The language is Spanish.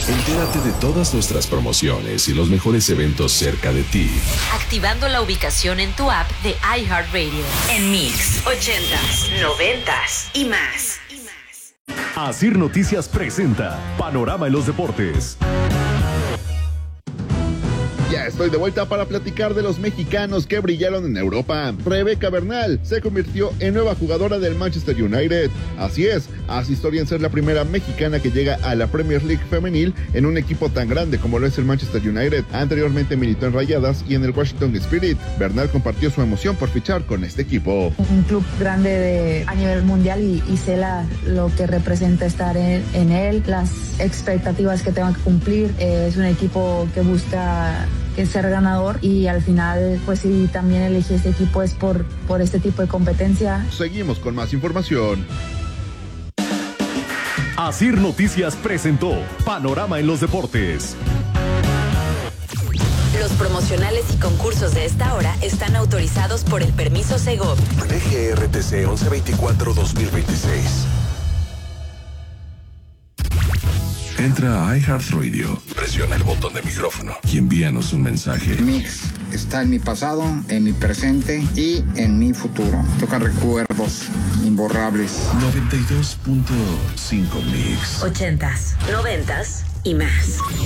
Entérate de todas nuestras promociones y los mejores eventos cerca de ti, activando la ubicación en tu app de iHeartRadio. En Mix, 80s, 90s y más. Asir Noticias presenta Panorama en los Deportes. Ya estoy de vuelta para platicar de los mexicanos que brillaron en Europa. Rebeca Bernal se convirtió en nueva jugadora del Manchester United. Así es, hace historia en ser la primera mexicana que llega a la Premier League femenil en un equipo tan grande como lo es el Manchester United. Anteriormente militó en Rayadas y en el Washington Spirit. Bernal compartió su emoción por fichar con este equipo. Un club grande a nivel mundial y sé lo que representa estar en él, las expectativas que tengo que cumplir. Es un equipo que busca ser ganador y al final pues sí, también elegí este equipo es por este tipo de competencia. Seguimos con más información. Asir Noticias presentó Panorama en los Deportes. Los promocionales y concursos de esta hora están autorizados por el permiso Segov. DGRTC 1124-2026. Entra a iHeartRadio, presiona el botón de micrófono y envíanos un mensaje. Mix está en mi pasado, en mi presente y en mi futuro. Toca recuerdos imborrables. 92.5 Mix. 80s, 90s y más.